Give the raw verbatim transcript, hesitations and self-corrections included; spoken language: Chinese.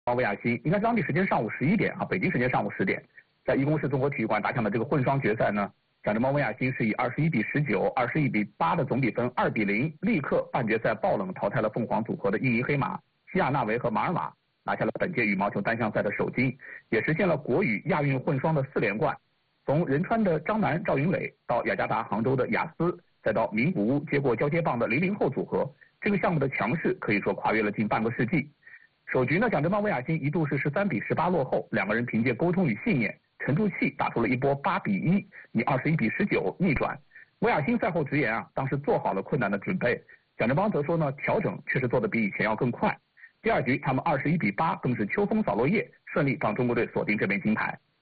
威亚新，应该是当地时间上午十一点啊，北京时间上午十点，在一公市综合体育馆打响的这个混双决赛呢，蒋振邦威亚新是以二十一比十九、二十一比八的总比分二比零，立刻半决赛爆冷淘汰了凤凰组合的印尼黑马西亚纳维和马尔瓦，拿下了本届羽毛球单项赛的首金，也实现了国羽亚运混双的四连冠。从仁川的张楠、赵云磊到雅加达、杭州的雅思，再到名古屋接过交接棒的零零后组合，这个项目的强势可以说跨越了近半个世纪。首局呢，蒋振邦威亚新一度是十三比十八落后，两个人凭借沟通与信念，沉住气打出了一波八比一，以二十一比十九逆转。威亚新赛后直言啊，当时做好了困难的准备。蒋振邦则说呢，调整确实做得比以前要更快。第二局他们二十一比八更是秋风扫落叶，顺利帮中国队锁定这枚金牌。